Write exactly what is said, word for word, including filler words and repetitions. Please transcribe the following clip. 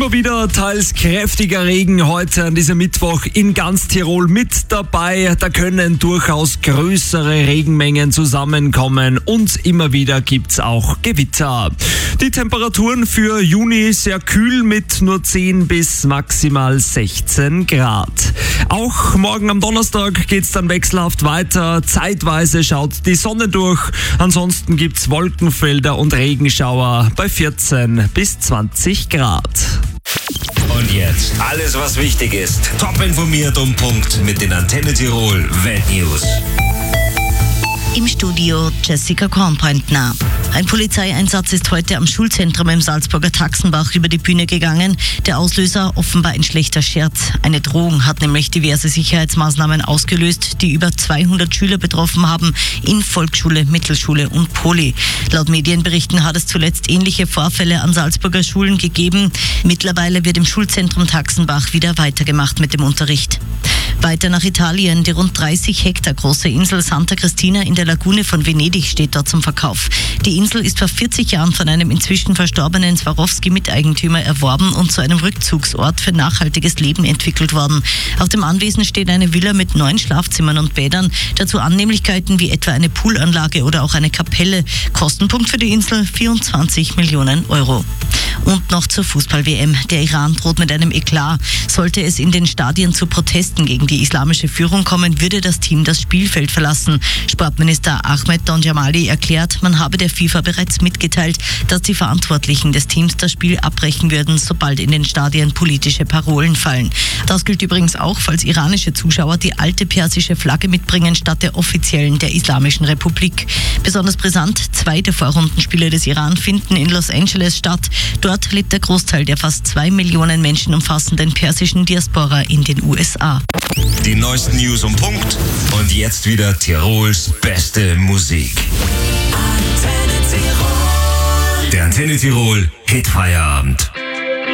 Immer wieder teils kräftiger Regen heute an diesem Mittwoch in ganz Tirol mit dabei. Da können durchaus größere Regenmengen zusammenkommen und immer wieder gibt's auch Gewitter. Die Temperaturen für Juni sehr kühl mit nur zehn bis maximal sechzehn Grad. Auch morgen am Donnerstag geht's dann wechselhaft weiter. Zeitweise schaut die Sonne durch. Ansonsten gibt's Wolkenfelder und Regenschauer bei vierzehn bis zwanzig Grad. Und jetzt alles, was wichtig ist. Top informiert um Punkt mit den Antenne Tirol Weltnews. Im Studio Jessica Kornpointner. Ein Polizeieinsatz ist heute am Schulzentrum im Salzburger Taxenbach über die Bühne gegangen. Der Auslöser offenbar ein schlechter Scherz. Eine Drohung hat nämlich diverse Sicherheitsmaßnahmen ausgelöst, die über zweihundert Schüler betroffen haben in Volksschule, Mittelschule und Poli. Laut Medienberichten hat es zuletzt ähnliche Vorfälle an Salzburger Schulen gegeben. Mittlerweile wird im Schulzentrum Taxenbach wieder weitergemacht mit dem Unterricht. Weiter nach Italien. Die rund dreißig Hektar große Insel Santa Cristina in der Lagune von Venedig steht dort zum Verkauf. Die Insel ist vor vierzig Jahren von einem inzwischen verstorbenen Swarovski-Miteigentümer erworben und zu einem Rückzugsort für nachhaltiges Leben entwickelt worden. Auf dem Anwesen steht eine Villa mit neun Schlafzimmern und Bädern, dazu Annehmlichkeiten wie etwa eine Poolanlage oder auch eine Kapelle. Kostenpunkt für die Insel vierundzwanzig Millionen Euro. Und noch zur Fußball-W M. Der Iran droht mit einem Eklat. Sollte es in den Stadien zu Protesten gegen die islamische Führung kommen, würde das Team das Spielfeld verlassen. Sportminister Ahmed Donjamali erklärt, man habe der FIFA bereits mitgeteilt, dass die Verantwortlichen des Teams das Spiel abbrechen würden, sobald in den Stadien politische Parolen fallen. Das gilt übrigens auch, falls iranische Zuschauer die alte persische Flagge mitbringen, statt der offiziellen der Islamischen Republik. Besonders brisant, zwei der Vorrundenspiele des Iran finden in Los Angeles statt. Dort lebt der Großteil der fast zwei Millionen Menschen umfassenden persischen Diaspora in den U S A. Die neuesten News um Punkt und jetzt wieder Tirols beste Musik. Antenne Tirol. Der Antenne Tirol Hitfeierabend.